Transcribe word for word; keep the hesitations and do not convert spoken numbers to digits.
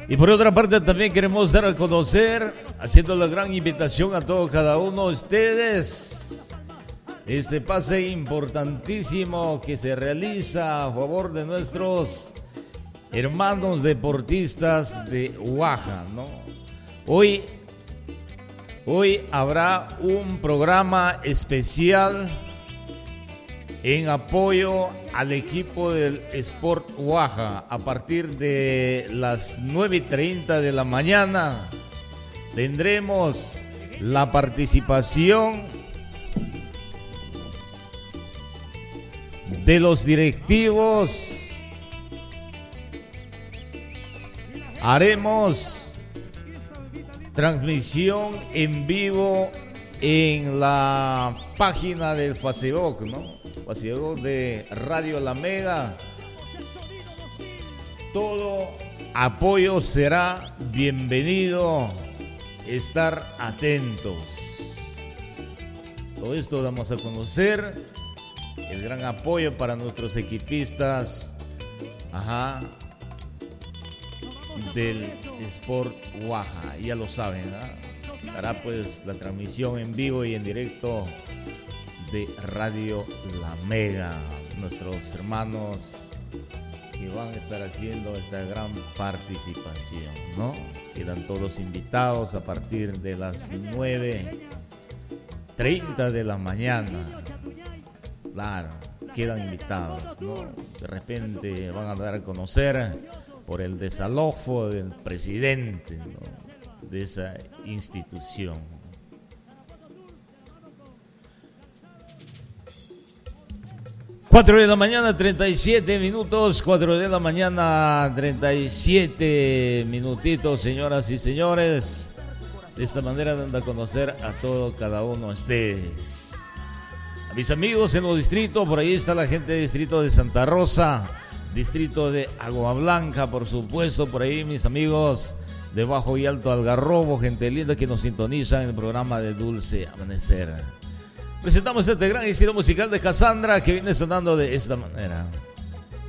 Y por otra parte también queremos dar a conocer, haciendo la gran invitación a todos cada uno de ustedes, este pase importantísimo que se realiza a favor de nuestros hermanos deportistas de Huaja, ¿no? Hoy, hoy habrá un programa especial en apoyo al equipo del Sport Huaja. A partir de las nueve y treinta de la mañana tendremos la participación de los directivos. Haremos transmisión en vivo en la página del Facebook, ¿no? Facebook de Radio La Mega. Todo apoyo será bienvenido. Estar atentos. Todo esto vamos a conocer. El gran apoyo para nuestros equipistas. Ajá. Del Sport Huaja, ya lo saben, ¿eh? Hará pues la transmisión en vivo y en directo de Radio La Mega, nuestros hermanos que van a estar haciendo esta gran participación, ¿no? Quedan todos invitados a partir de las nueve y treinta de la mañana. Claro, quedan invitados, ¿no? De repente van a dar a conocer por el desalojo del presidente, ¿no? De esa institución. Cuatro de la mañana, treinta y siete minutos. Cuatro de la mañana, treinta y siete minutitos, señoras y señores. De esta manera dan a conocer a todo cada uno de ustedes. A mis amigos en los distritos, por ahí está la gente del distrito de Santa Rosa, distrito de Agua Blanca, por supuesto, por ahí mis amigos de Bajo y Alto Algarrobo, gente linda que nos sintonizan en el programa de Dulce Amanecer. Presentamos este gran éxito musical de Cassandra que viene sonando de esta manera.